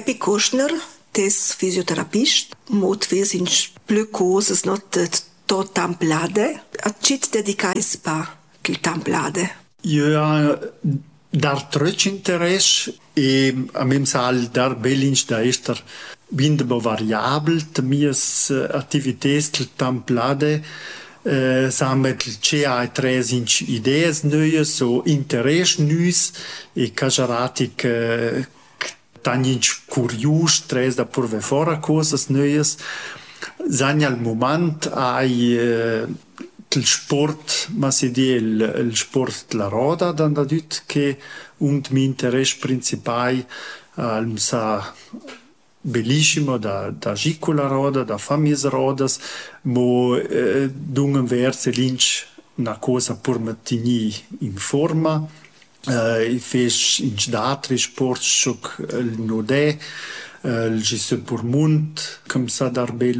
Peppi Kuschner, tes fisioterapist, mot ves in plö cosas not tot templade. A cit dedicais pa qu'il templade? Io dar tröch interess e a mem sal dar belinch da ester bindebo variabel de mias activités del templade samet ce ai tres inch ideas neues so interess nüs e cajaratic tanich curius tres da purve fora cosas neues Zagna al moment ai il sport, ma si di il sport la roda dan da dut che mi interess principai sa bellissimo da gico la roda, da famis rodas, mo dungen verse linch una cosa pur matini in forma. I fes in d'altri sport sciuc il nodè, il gisse pur munt, com sa dar bel.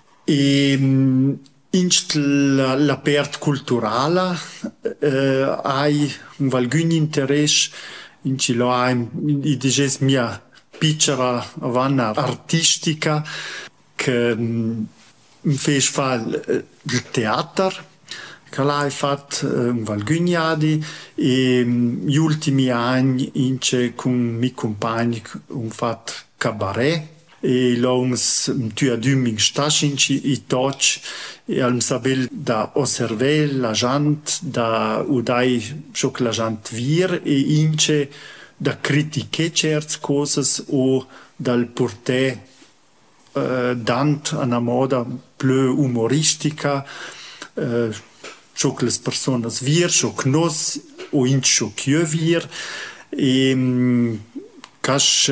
Inst la pert culturala hai un valgün interess in ci lo hai i diges mia picciara avanna artistica che mi fes fa il teater che l'hai fat un valgün iadi e gli ultimi anni ince con mi compagni un fat cabaret e longs tu adüming stascinci i toch e al sabel da osserver la gent da udai schoc la gent vir e ince da critiche certs cosas o dal porter dant ana moda plö umoristica schoc les personas vir schoc nos o ince schoc io vir e cash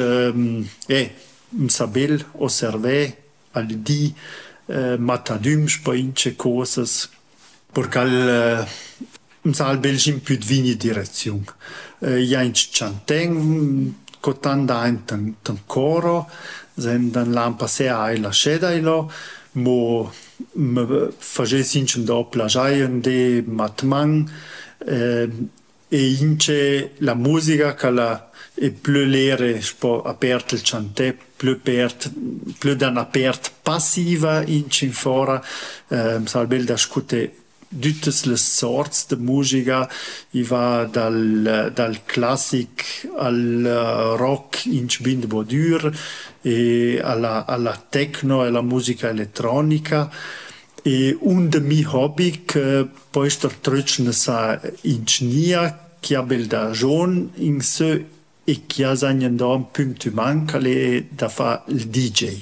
sabel osserver al di matadums pa ince cosas porcal sal belgim püt vini direziun. Ja ince chanteng cotan da tan coro sen dan lampa se ai la scedailo mo fages ince do plagiaien de matman e ince la musica ca la e plö lere spo apert il chante plö dan apert passiva in fora salbel da scute dütes les sorts de musica i va dal classic al rock in bind bodur e alla techno e alla musica elettronica e un de mi hobby che poi sto tröchne sa in nia che abel da jon in se e che ha sagnen da un punto manca le da fa il DJ.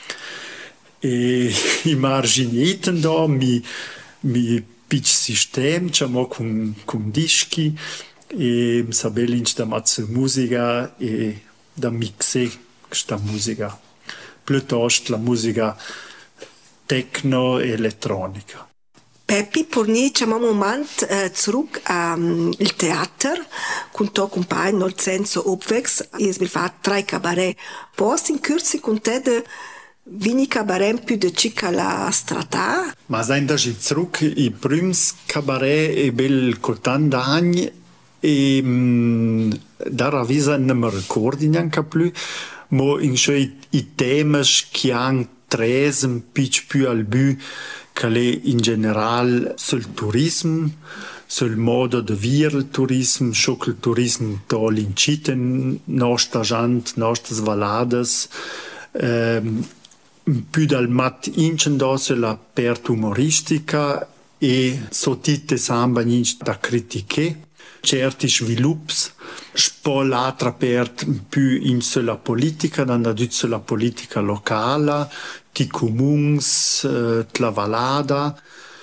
E i margineten da mi pitch system, diciamo con dischi e sabelinch da mazze musica e da mixe questa musica. Piuttosto la musica techno e elettronica. Peppi, porniamo un moment zurück al Theater, con tuo compagno, nel senso opwex, e es fa 3 cabaret. Post in Kürze con te de vini cabaret più de cica la strata? Ma sein da ci zurück i prims cabaret e bel cotan d'agni e da ravisa non mi ricordi neanche più, ma in i temes che han tres un pitch più al bu che in general sul turismo, sul modo de vivere il turismo, sciocco il turismo tol inciten nostra gent, nostras valades, più dal mat incendo sulla pert umoristica e sotite samba ninc da critiche, certi svilupps, spo l'altra pert più in sulla politica, dan da dut sulla politica locala, ti comuns, la valada,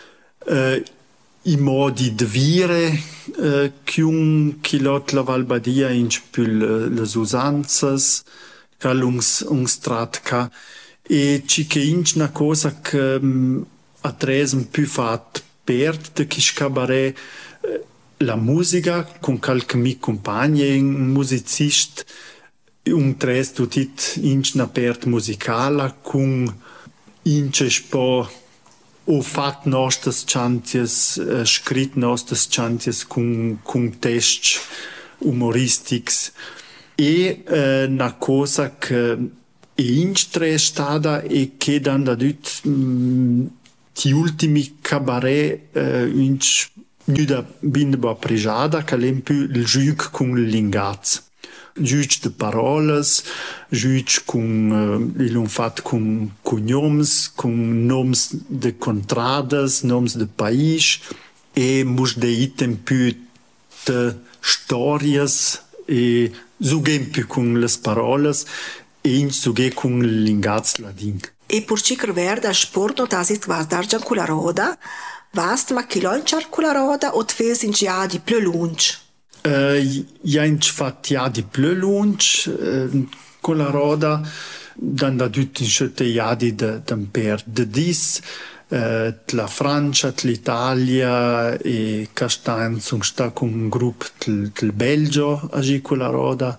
i modi de vire, chiun chilot la Valbadia in più le usanzas, calungs tratka, e ci che inc una cosa che a tres più fat pert de chisch cabaret la musica con qualche mi compagni un musicist un tres tutit inc na pert musicala con ince spo o fat nostras chanties scrit nostras chanties con tests humoristics e na cosa che e instre è stata e che da dut ti ultimi cabaret nuda bindeba prejada che l'è più il giuc con il lingaz. Giuc de paroles, giuc con l'un fat con cognoms, con noms de contrades, noms de país e mus de item più de storias e zughem più con les paroles e in zughe con il lingaz ladin. E per ci creverde sport non tasit vas dargian con la roda, vast ma chilonciar con la roda o tfes in gia di più lunch? Ja in fattia di più lunch con la roda dan da tut in scelte iadi per de dis la Francia, l'Italia e castan sun sta con un gruppo del Belgio agi con la roda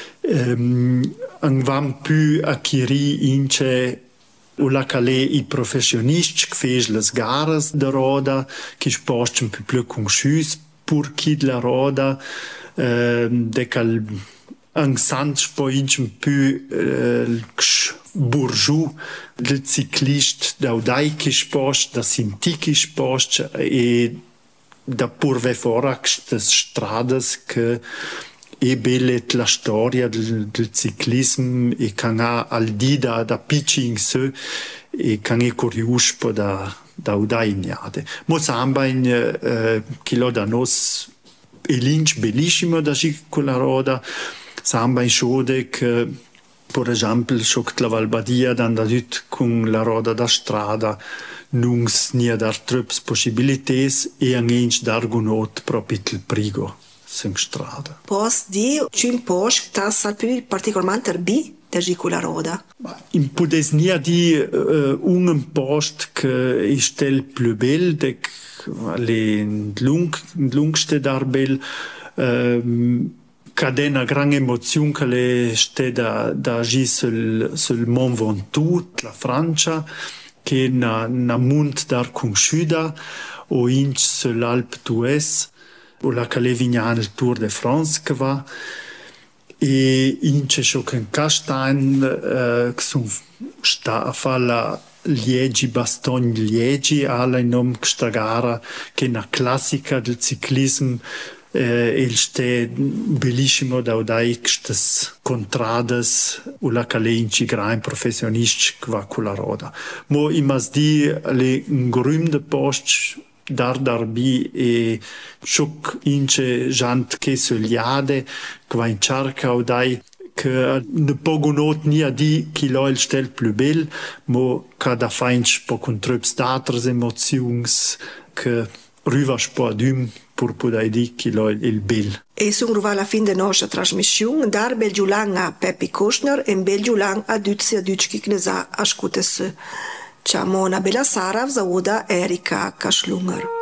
vam più acquiri ince o la calè i professionisti che fes les garas de roda che sposten più conosciuti pur chi la roda de cal un sant poi un più bourgeois del ciclist daudai che spost da sinti che spost e da pur ve forax des strades che e belle la storia del ciclismo e can ha al di da pitching se e can è curious po da udaignade. Mo samba in chilo da nos e linch bellissimo da si con la roda samba in shode che per esempio schoc la Valbadia dan da dut con la roda da strada nungs nia dar trups possibilités e angench dar gunot proprio il prigo sen strada. Pos di un post tas al più particolarmente bi da con la roda. In pudes nia di un post che è stel più bel de le lungste dar bel c'è una gran emozione che le ste da agi sul Mont Ventoux, la Francia, che è una munt dar conosciuta o inch sull'Alpe d'Huez o la che le vignan il Tour de France che va e inch scho che castan che sun sta a fare la Liegi-Bastogne-Liegi alla in nom questa gara che è una classica del ciclismo il ste bellissimo da udai questas contradas o la calenci gran professionisti che va con la roda. Mo imas di le un grüm de post darbi e schoc ince jant che sogliade che va in cerca udai che ne pogunot nia di chi lo il stel più bel mo cada fainch po contrips d'altras emozions che rüvas po adüm pur podai di chi lo il bel. E sun ruva alla fin de nostra trasmissione dar bel giulang a Peppi Kostner e bel giulang a Dützi che ne sa ascutesse. Ciao una bella Sara, Zauda Erika Kaschlunger.